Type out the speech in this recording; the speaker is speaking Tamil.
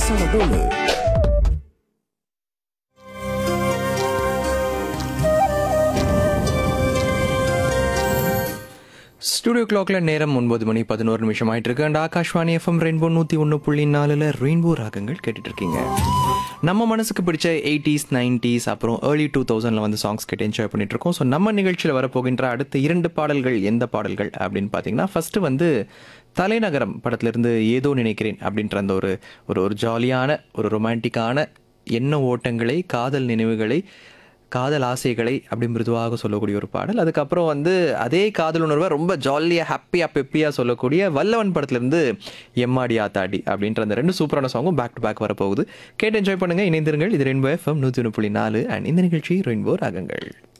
Salabolo. ஸ்டுடியோ கிளாக்ல நேரம் 9 மணி 11 நிமிஷம் ஆயிட்டு இருக்கு. And Akashvani FM rainbow 101.4 rainbow ராகங்கள் கேட்டுட்டு இருக்கீங்க. நம்ம மனசுக்கு பிடிச்ச 80s 90s அப்புறம் ஏர்லி 2000ல வந்து சாங்ஸ் கேட்டு என்ஜாய் பண்ணிட்டு இருக்கோம். ஸோ நம்ம நிகழ்ச்சியில் வரப்போகின்ற அடுத்த 2 பாடல்கள் எந்த பாடல்கள் அப்படின்னு பார்த்தீங்கன்னா, ஃபர்ஸ்ட் வந்து தலைநகரம் படத்திலிருந்து ஏதோ நினைக்கிறேன் அப்படின்ற அந்த ஒரு ஒரு ஜாலியான ஒரு ரொமான்டிக்கான எண்ண ஓட்டங்களை, காதல் நினைவுகளை, காதல் ஆசைகளை அப்படி மிருதுவாக சொல்லக்கூடிய ஒரு பாடல். அதுக்கப்புறம் வந்து அதே காதல் உணர்வை ரொம்ப ஜாலியாக ஹாப்பியாக பெப்பியாக சொல்லக்கூடிய வல்லவன் படத்துலேருந்து எம்மாடி ஆத்தாடி அப்படின்ற அந்த 2 சூப்பரான சாங்கும் பேக் டு பேக் வரப்போகுது. கேட்டு என்ஜாய் பண்ணுங்கள், இணைந்திருங்கள். இது ரெயின்போ எஃப்எம் 101.4 அண்ட் இந்த நிகழ்ச்சி ரெயின்போ ராகங்கள்.